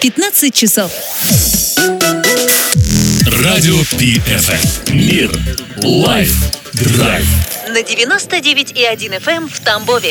15 часов. Радио PFM. Мир. Лайф. Драйв. На 99,1 FM в Тамбове.